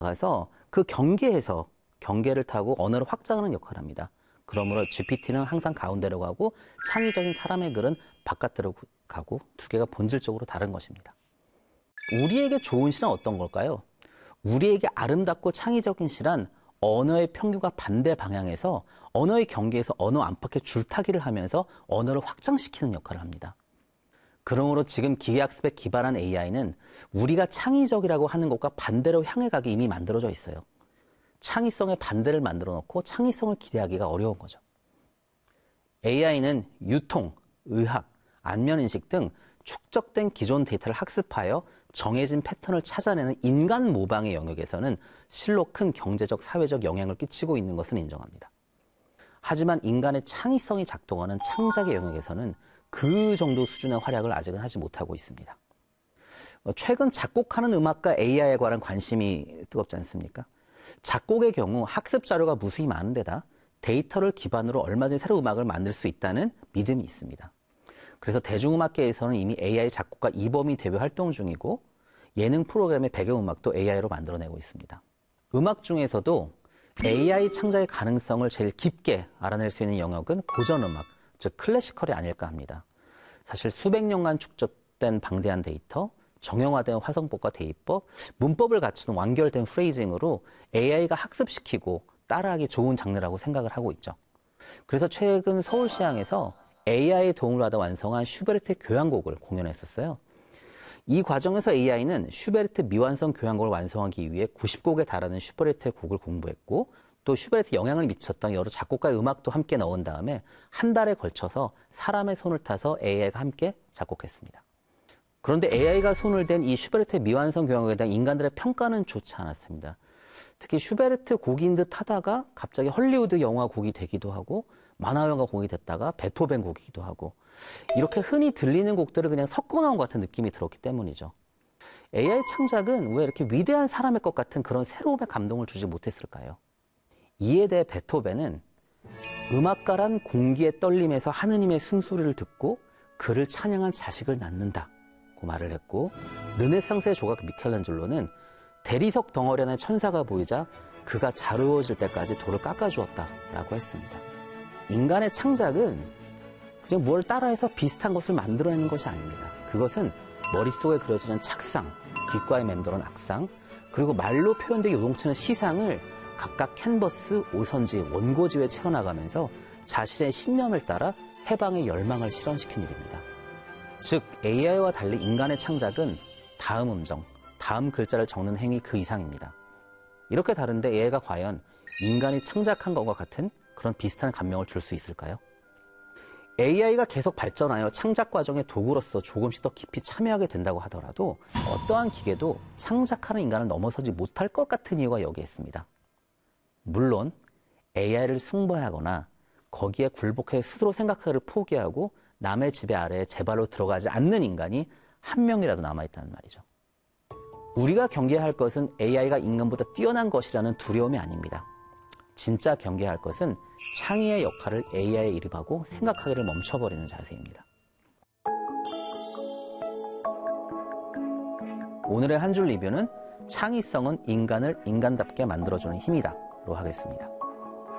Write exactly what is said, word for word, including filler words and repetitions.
가서 그 경계에서 경계를 타고 언어를 확장하는 역할을 합니다. 그러므로 지피티는 항상 가운데로 가고 창의적인 사람의 글은 바깥으로 가고 두 개가 본질적으로 다른 것입니다. 우리에게 좋은 시는 어떤 걸까요? 우리에게 아름답고 창의적인 시란 언어의 평균과 반대 방향에서 언어의 경계에서 언어 안팎의 줄타기를 하면서 언어를 확장시키는 역할을 합니다. 그러므로 지금 기계학습에 기반한 에이아이는 우리가 창의적이라고 하는 것과 반대로 향해 가기 이미 만들어져 있어요. 창의성의 반대를 만들어 놓고 창의성을 기대하기가 어려운 거죠. 에이아이는 유통, 의학, 안면인식 등 축적된 기존 데이터를 학습하여 정해진 패턴을 찾아내는 인간 모방의 영역에서는 실로 큰 경제적, 사회적 영향을 끼치고 있는 것은 인정합니다. 하지만 인간의 창의성이 작동하는 창작의 영역에서는 그 정도 수준의 활약을 아직은 하지 못하고 있습니다. 최근 작곡하는 음악과 에이아이에 관한 관심이 뜨겁지 않습니까? 작곡의 경우 학습 자료가 무수히 많은 데다 데이터를 기반으로 얼마든지 새로운 음악을 만들 수 있다는 믿음이 있습니다. 그래서 대중음악계에서는 이미 에이아이 작곡가 이범희 대표 활동 중이고 예능 프로그램의 배경음악도 에이아이로 만들어내고 있습니다. 음악 중에서도 에이아이 창작의 가능성을 제일 깊게 알아낼 수 있는 영역은 고전음악, 즉 클래시컬이 아닐까 합니다. 사실 수백 년간 축적된 방대한 데이터, 정형화된 화성법과 대입법, 문법을 갖춘 완결된 프레이징으로 에이아이가 학습시키고 따라하기 좋은 장르라고 생각을 하고 있죠. 그래서 최근 서울시향에서 에이아이의 도움을 받아 완성한 슈베르트의 교향곡을 공연했었어요. 이 과정에서 에이아이는 슈베르트 미완성 교향곡을 완성하기 위해 구십 곡에 달하는 슈베르트의 곡을 공부했고 또 슈베르트에 영향을 미쳤던 여러 작곡가의 음악도 함께 넣은 다음에 한 달에 걸쳐서 사람의 손을 타서 에이아이가 함께 작곡했습니다. 그런데 에이아이가 손을 댄 이 슈베르트의 미완성 교향곡에 대한 인간들의 평가는 좋지 않았습니다. 특히 슈베르트 곡인 듯 하다가 갑자기 헐리우드 영화 곡이 되기도 하고 만화 영화 곡이 됐다가 베토벤 곡이기도 하고 이렇게 흔히 들리는 곡들을 그냥 섞어 넣은 것 같은 느낌이 들었기 때문이죠. 에이아이 창작은 왜 이렇게 위대한 사람의 것 같은 그런 새로움의 감동을 주지 못했을까요? 이에 대해 베토벤은 음악가란 공기의 떨림에서 하느님의 숨소리를 듣고 그를 찬양한 자식을 낳는다고 말을 했고 르네상스의 조각 미켈란젤로는 대리석 덩어리 안에 천사가 보이자 그가 자루어질 때까지 돌을 깎아주었다라고 했습니다. 인간의 창작은 그냥 뭘 따라해서 비슷한 것을 만들어내는 것이 아닙니다. 그것은 머릿속에 그려지는 착상, 귓가에 맴도는 악상, 그리고 말로 표현되기 요동치는 시상을 각각 캔버스, 오선지, 원고지에 채워나가면서 자신의 신념을 따라 해방의 열망을 실현시킨 일입니다. 즉 에이아이와 달리 인간의 창작은 다음 음정, 다음 글자를 적는 행위 그 이상입니다. 이렇게 다른데 에이아이가 과연 인간이 창작한 것과 같은 그런 비슷한 감명을 줄 수 있을까요? 에이아이가 계속 발전하여 창작 과정의 도구로서 조금씩 더 깊이 참여하게 된다고 하더라도 어떠한 기계도 창작하는 인간을 넘어서지 못할 것 같은 이유가 여기에 있습니다. 물론 에이아이를 승부하거나 거기에 굴복해 스스로 생각하기를 포기하고 남의 지배 아래에 제발로 들어가지 않는 인간이 한 명이라도 남아있다는 말이죠. 우리가 경계해야 할 것은 에이아이가 인간보다 뛰어난 것이라는 두려움이 아닙니다. 진짜 경계해야 할 것은 창의의 역할을 에이아이에 이름하고 생각하기를 멈춰버리는 자세입니다. 오늘의 한 줄 리뷰는 창의성은 인간을 인간답게 만들어주는 힘이다 로 하겠습니다.